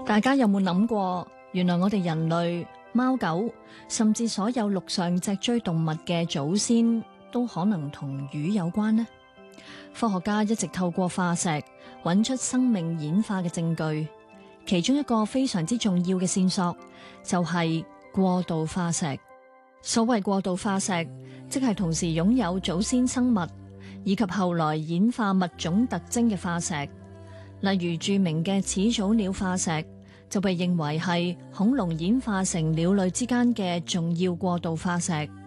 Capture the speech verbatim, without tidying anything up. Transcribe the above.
大家有冇諗過，原來我哋人類、貓狗，甚至所有陸上脊椎動物嘅祖先，都可能同魚有關呢？科學家一直透過化石揾出生命演化嘅證據，其中一個非常之重要嘅線索就係過渡化石。所謂過渡化石，即係同時擁有祖先生物以及後來演化物種特徵嘅化石。例如著名嘅始祖鳥化石，就被認為係恐龍演化成鳥類之間嘅重要過渡化石。